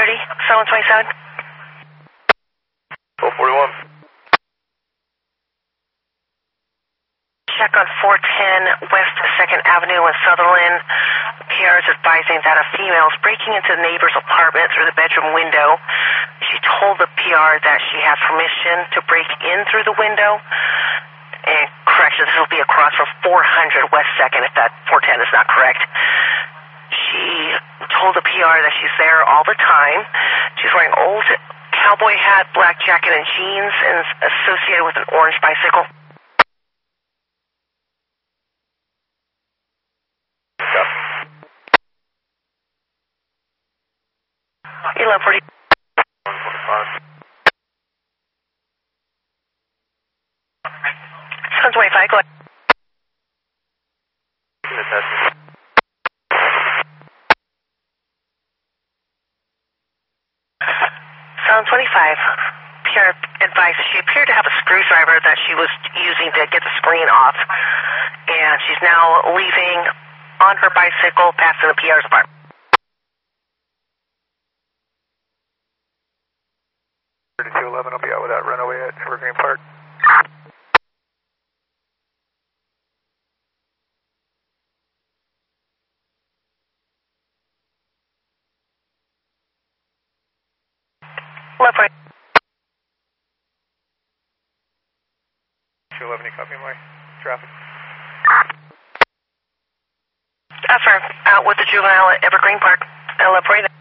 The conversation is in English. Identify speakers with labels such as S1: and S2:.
S1: 440, 727.
S2: 441.
S1: Check on 410 West 2nd Avenue in Sutherland. PR is advising that a female is breaking into the neighbor's apartment through the bedroom window. She told the PR that she has permission to break in through the window. And correction, this will be across from 400 West 2nd if that 410 is not correct. She told the PR that she's there all the time. She's wearing old cowboy hat, black jacket, and jeans, and is associated with an orange bicycle. 1140. 725, go ahead. 725. PR advice. She appeared to have a screwdriver that she was using to get the screen off. And she's now leaving on her bicycle, passing the PR's apartment.
S2: 3211 will be out with that runaway at Evergreen Park.
S1: Left right.
S2: 211, you copy my traffic?
S1: Affirm. Out with the juvenile at Evergreen Park. Left right.